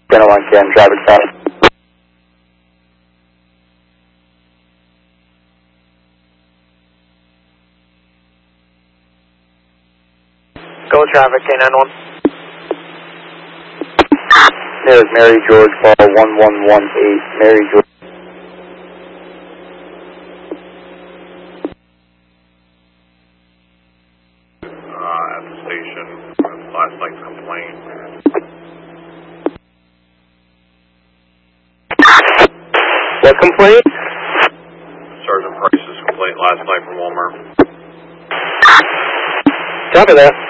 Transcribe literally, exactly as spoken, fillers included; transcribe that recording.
ten oh one K M traffic stop. Go traffic, K nine one. There's Mary George, call one one one eight, Mary George. Uh, at the station, last night's complaint. What complaint? Sergeant Price's complaint last night from Walmart. Copy that.